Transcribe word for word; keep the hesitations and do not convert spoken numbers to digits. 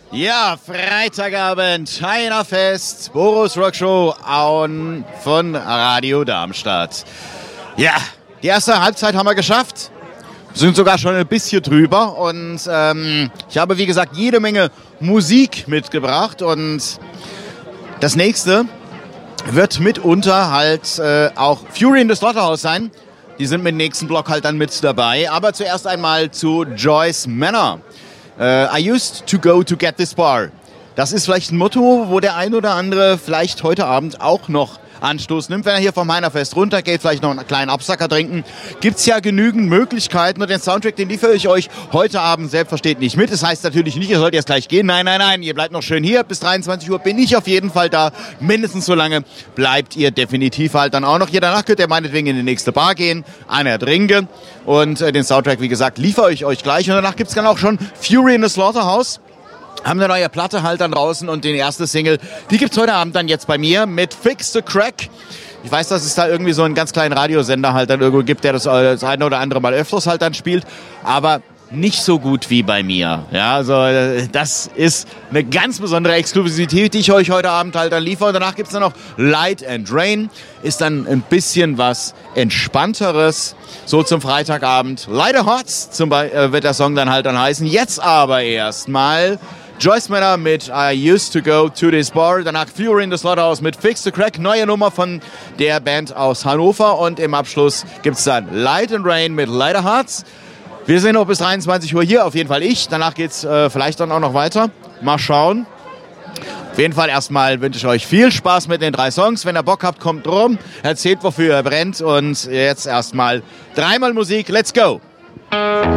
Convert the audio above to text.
Ja, Freitagabend, Heinerfest, Boros Rockshow on von Radio Darmstadt. Ja, die erste Halbzeit haben wir geschafft, sind sogar schon ein bisschen drüber und ähm, ich habe, wie gesagt, jede Menge Musik mitgebracht und das nächste wird mitunter halt äh, auch Fury in the Slaughterhouse sein. Die sind mit dem nächsten Block halt dann mit dabei, aber zuerst einmal zu Joyce Manor. Uh, I used to go to get this bar. Das ist vielleicht ein Motto, wo der ein oder andere vielleicht heute Abend auch noch Anstoß nimmt, wenn er hier vom Heinerfest runtergeht, vielleicht noch einen kleinen Absacker trinken. Gibt's ja genügend Möglichkeiten und den Soundtrack, den liefere ich euch heute Abend selbstverständlich mit. Das heißt natürlich nicht, ihr sollt jetzt gleich gehen. Nein, nein, nein, ihr bleibt noch schön hier. Bis dreiundzwanzig Uhr bin ich auf jeden Fall da. Mindestens so lange bleibt ihr definitiv halt dann auch noch hier. Danach könnt ihr meinetwegen in die nächste Bar gehen, einer trinken und äh, den Soundtrack, wie gesagt, liefere ich euch gleich. Und danach gibt's dann auch schon Fury in the Slaughterhouse. Haben eine neue Platte halt dann draußen und den erste Single, die gibt's heute Abend dann jetzt bei mir mit Fix the Crack. Ich weiß, dass es da irgendwie so einen ganz kleinen Radiosender halt dann irgendwo gibt, der das, das eine oder andere mal öfters halt dann spielt, aber nicht so gut wie bei mir. Ja, also das ist eine ganz besondere Exklusivität, die ich euch heute Abend halt dann liefere. Und danach gibt's dann noch Light and Rain, ist dann ein bisschen was Entspannteres, so zum Freitagabend. Lighter Hearts zum Beispiel äh, wird der Song dann halt dann heißen. Jetzt aber erstmal Joyce Manor mit I Used to Go to This Bar. Danach Fury in the Slaughterhouse mit Fix the Crack. Neue Nummer von der Band aus Hannover. Und im Abschluss gibt's dann Light and Rain mit Lighter Hearts. Wir sind noch bis dreiundzwanzig Uhr hier, auf jeden Fall ich. Danach geht's äh, vielleicht dann auch noch weiter. Mal schauen. Auf jeden Fall erstmal wünsche ich euch viel Spaß mit den drei Songs. Wenn ihr Bock habt, kommt rum, erzählt, wofür ihr brennt. Und jetzt erstmal dreimal Musik. Let's go!